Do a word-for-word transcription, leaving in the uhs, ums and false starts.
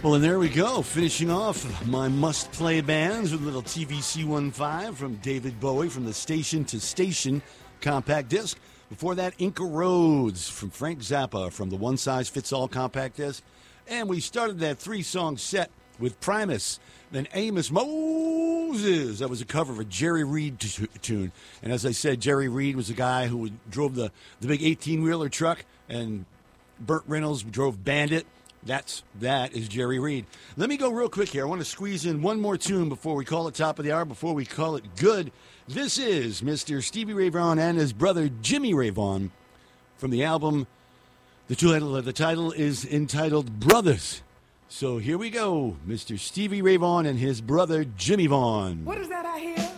Well, and there we go, finishing off my must-play bands with a little T V C fifteen from David Bowie from the Station to Station compact disc. Before that, Inca Roads from Frank Zappa from the One Size Fits All compact disc. And we started that three-song set with Primus, then Amos Moses. That was a cover of a Jerry Reed t- tune. And as I said, Jerry Reed was the guy who drove the, the big eighteen-wheeler truck, and Burt Reynolds drove Bandit. That's, that is Jerry Reed. Let me go real quick here. I want to squeeze in one more tune before we call it top of the hour, before we call it good. This is Mister Stevie Ray Vaughan and his brother Jimmy Ray Vaughan from the album. The title, the title is entitled Brothers. So here we go, Mister Stevie Ray Vaughan and his brother Jimmy Vaughan. What is that I hear?